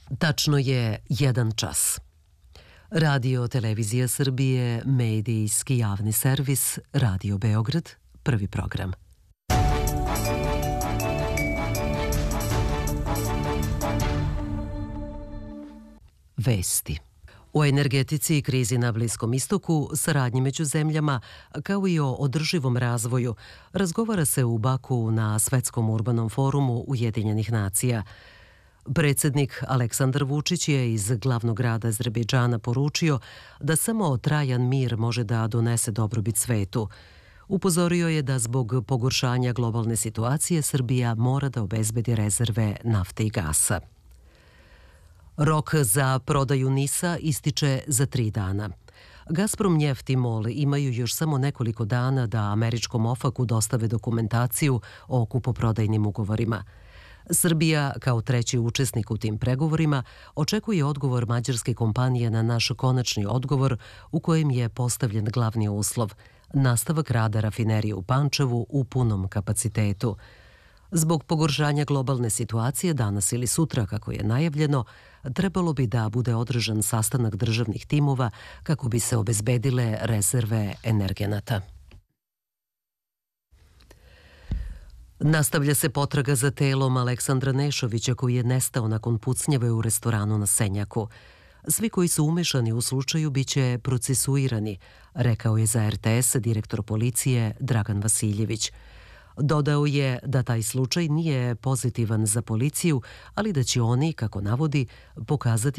Tačno je 1 čas. Radio Televizija Srbije, medijski javni servis, Radio Beograd, prvi program. Vesti. O energetici i krizi na Bliskom istoku, saradnji među zemljama, kao i o održivom razvoju, razgovara se u Baku na Svetskom urbanom forumu Ujedinjenih nacija. Predsjednik Aleksandar Vučić je iz glavnog grada Azerbejdžana poručio da samo trajan mir može da donese dobrobit svetu. Upozorio je da zbog pogoršanja globalne situacije Srbija mora da obezbedi rezerve nafte i gasa. Rok za prodaju NIS-a ističe za 3 dana. Gazprom Njeft i MOL imaju još samo nekoliko dana da američkom OFAC-u dostave dokumentaciju o kupoprodajnim ugovorima. Srbija, kao treći učesnik u tim pregovorima, očekuje odgovor mađarske kompanije na naš konačni odgovor u kojem je postavljen glavni uslov – nastavak rada rafinerije u Pančevu u punom kapacitetu. Zbog pogoršanja globalne situacije danas ili sutra, kako je najavljeno, trebalo bi da bude održan sastanak državnih timova kako bi se obezbedile rezerve energenata. Nastavlja se potraga za telom Aleksandra Nešovića koji je nestao nakon pucnjave u restoranu na Senjaku. Svi koji su umešani u slučaju biće procesuirani, rekao je za RTS direktor policije Dragan Vasiljević. Dodao je da taj slučaj nije pozitivan za policiju, ali da će oni, kako navodi, pokazati